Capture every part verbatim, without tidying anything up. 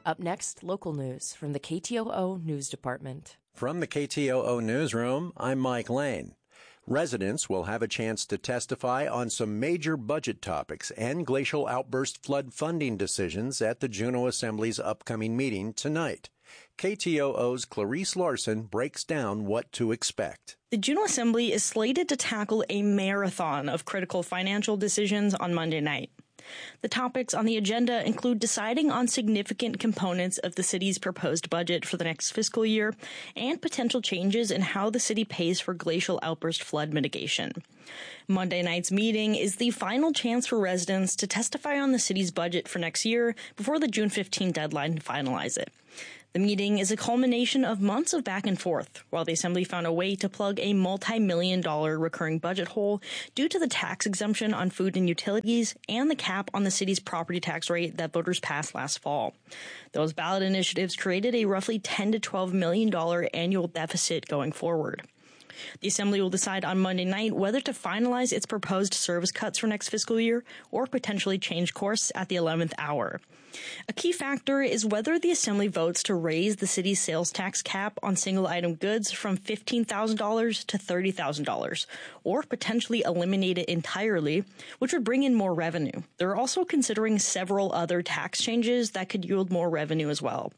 Up next, local news from the K T O O News Department. From the K T O O Newsroom, I'm Mike Lane. Residents will have a chance to testify on some major budget topics and glacial outburst flood funding decisions at the Juneau Assembly's upcoming meeting tonight. K T O O's Clarice Larson breaks down what to expect. The Juneau Assembly is slated to tackle a marathon of critical financial decisions on Monday night. The topics on the agenda include deciding on significant components of the city's proposed budget for the next fiscal year and potential changes in how the city pays for glacial outburst flood mitigation. Monday night's meeting is the final chance for residents to testify on the city's budget for next year before the June fifteenth deadline to finalize it. The meeting is a culmination of months of back and forth, while the Assembly found a way to plug a multi-million dollar recurring budget hole due to the tax exemption on food and utilities and the cap on the city's property tax rate that voters passed last fall. Those ballot initiatives created a roughly ten to twelve million dollars annual deficit going forward. The Assembly will decide on Monday night whether to finalize its proposed service cuts for next fiscal year or potentially change course at the eleventh hour. A key factor is whether the Assembly votes to raise the city's sales tax cap on single-item goods from fifteen thousand dollars to thirty thousand dollars, or potentially eliminate it entirely, which would bring in more revenue. They're also considering several other tax changes that could yield more revenue as well.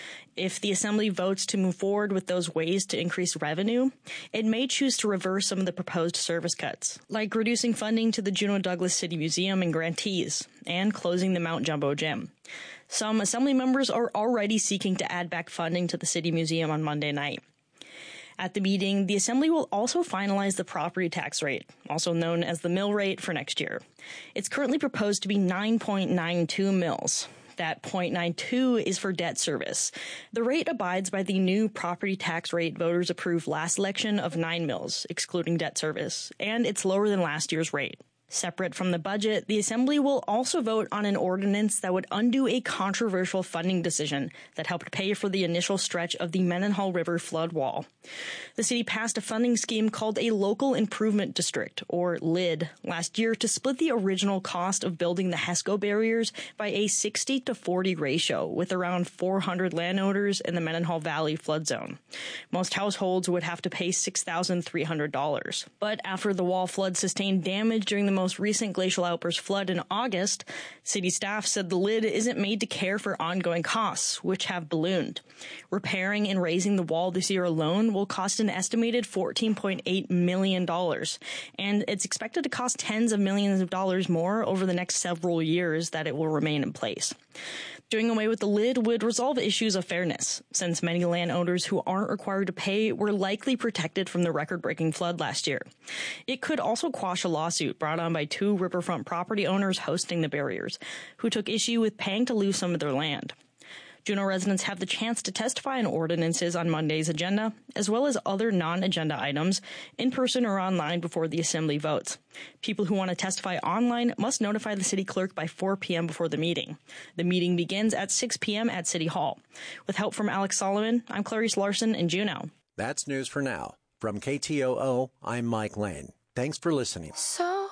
If the Assembly votes to move forward with those ways to increase revenue, it may choose to reverse some of the proposed service cuts, like reducing funding to the Juneau Douglas City Museum and grantees, and closing the Mount Jumbo Gym. Some Assembly members are already seeking to add back funding to the City Museum on Monday night. At the meeting, the Assembly will also finalize the property tax rate, also known as the mill rate, for next year. It's currently proposed to be nine point nine two mils. That zero point nine two is for debt service. The rate abides by the new property tax rate voters approved last election of nine mils, excluding debt service, and it's lower than last year's rate. Separate from the budget, the Assembly will also vote on an ordinance that would undo a controversial funding decision that helped pay for the initial stretch of the Mendenhall River flood wall. The city passed a funding scheme called a Local Improvement District, or L I D, last year to split the original cost of building the HESCO barriers by a sixty to forty ratio, with around four hundred landowners in the Mendenhall Valley flood zone. Most households would have to pay six thousand three hundred dollars. But after the wall flood sustained damage during the most recent glacial outburst flood in August, city staff said the L I D isn't made to care for ongoing costs, which have ballooned. Repairing and raising the wall this year alone will cost an estimated fourteen point eight million dollars, and it's expected to cost tens of millions of dollars more over the next several years that it will remain in place. Doing away with the L I D would resolve issues of fairness, since many landowners who aren't required to pay were likely protected from the record-breaking flood last year. It could also quash a lawsuit brought on by two riverfront property owners hosting the barriers, who took issue with paying to lose some of their land. Juneau residents have the chance to testify on ordinances on Monday's agenda, as well as other non-agenda items, in person or online before the Assembly votes. People who want to testify online must notify the city clerk by four p.m. before the meeting. The meeting begins at six p.m. at City Hall. With help from Alex Solomon, I'm Clarice Larson in Juneau. That's news for now. From K T O O, I'm Mike Lane. Thanks for listening. So